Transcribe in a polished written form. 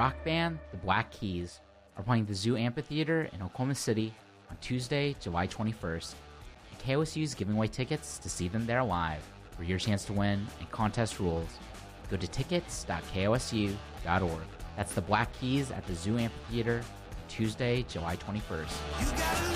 rock band, the Black Keys, are playing the Zoo Amphitheater in Oklahoma City on Tuesday, July 21st. And KOSU is giving away tickets to see them there live. For your chance to win and contest rules, go to tickets.kosu.org. That's the Black Keys at the Zoo Amphitheater, Tuesday, July 21st.